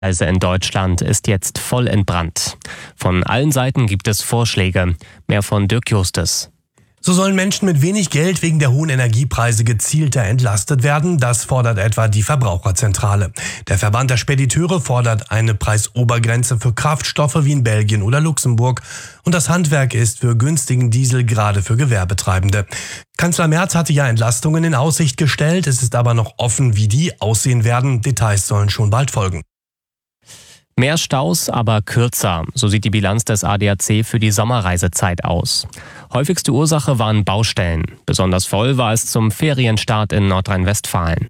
Also in Deutschland ist jetzt voll entbrannt. Von allen Seiten gibt es Vorschläge. Mehr von Dirk Justus. So sollen Menschen mit wenig Geld wegen der hohen Energiepreise gezielter entlastet werden. Das fordert etwa die Verbraucherzentrale. Der Verband der Spediteure fordert eine Preisobergrenze für Kraftstoffe wie in Belgien oder Luxemburg. Und das Handwerk ist für günstigen Diesel gerade für Gewerbetreibende. Kanzler Merz hatte ja Entlastungen in Aussicht gestellt. Es ist aber noch offen, wie die aussehen werden. Details sollen schon bald folgen. Mehr Staus, aber kürzer. So sieht die Bilanz des ADAC für die Sommerreisezeit aus. Häufigste Ursache waren Baustellen. Besonders voll war es zum Ferienstart in Nordrhein-Westfalen.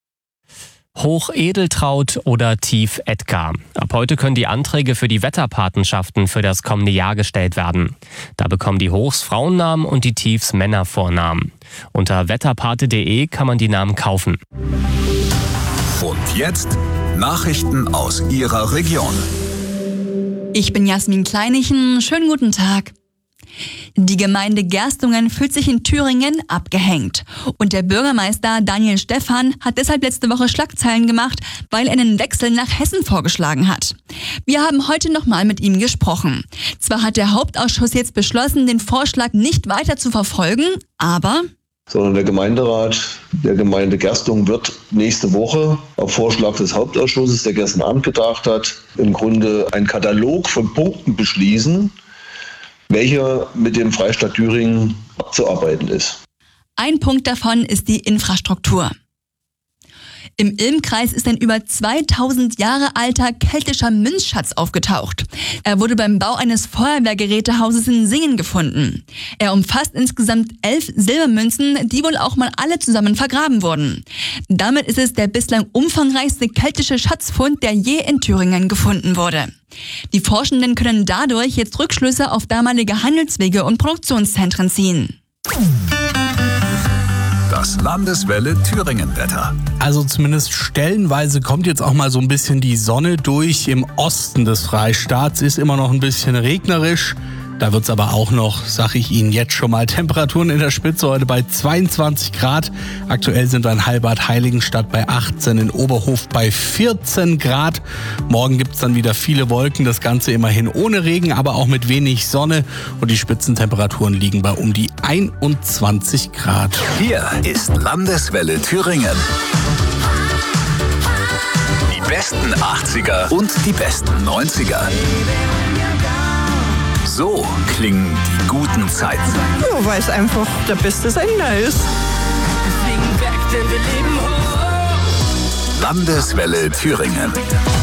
Hoch Edeltraud oder Tief Edgar. Ab heute können die Anträge für die Wetterpatenschaften für das kommende Jahr gestellt werden. Da bekommen die Hochs Frauennamen und die Tiefs Männervornamen. Unter wetterpate.de kann man die Namen kaufen. Und jetzt Nachrichten aus Ihrer Region. Ich bin Jasmin Kleinichen. Schönen guten Tag. Die Gemeinde Gerstungen fühlt sich in Thüringen abgehängt. Und der Bürgermeister Daniel Stephan hat deshalb letzte Woche Schlagzeilen gemacht, weil er einen Wechsel nach Hessen vorgeschlagen hat. Wir haben heute nochmal mit ihm gesprochen. Zwar hat der Hauptausschuss jetzt beschlossen, den Vorschlag nicht weiter zu verfolgen, aber sondern der Gemeinderat der Gemeinde Gerstungen wird nächste Woche auf Vorschlag des Hauptausschusses, der gestern Abend getagt hat, im Grunde einen Katalog von Punkten beschließen, welcher mit dem Freistaat Thüringen abzuarbeiten ist. Ein Punkt davon ist die Infrastruktur. Im Ilm-Kreis ist ein über 2000 Jahre alter keltischer Münzschatz aufgetaucht. Er wurde beim Bau eines Feuerwehrgerätehauses in Singen gefunden. Er umfasst insgesamt 11 Silbermünzen, die wohl auch mal alle zusammen vergraben wurden. Damit ist es der bislang umfangreichste keltische Schatzfund, der je in Thüringen gefunden wurde. Die Forschenden können dadurch jetzt Rückschlüsse auf damalige Handelswege und Produktionszentren ziehen. Das Landeswelle Thüringen-Wetter. Also zumindest stellenweise kommt jetzt auch mal so ein bisschen die Sonne durch. Im Osten des Freistaats ist immer noch ein bisschen regnerisch. Da wird es aber auch noch, sage ich Ihnen jetzt schon mal, Temperaturen in der Spitze heute bei 22 Grad. Aktuell sind wir in Heilbad-Heiligenstadt bei 18, in Oberhof bei 14 Grad. Morgen gibt es dann wieder viele Wolken, das Ganze immerhin ohne Regen, aber auch mit wenig Sonne. Und die Spitzentemperaturen liegen bei um die 21 Grad. Hier ist Landeswelle Thüringen. Die besten 80er und die besten 90er. So klingen die guten Zeiten. Ja, weil es einfach der beste Sender ist. Landeswelle Thüringen.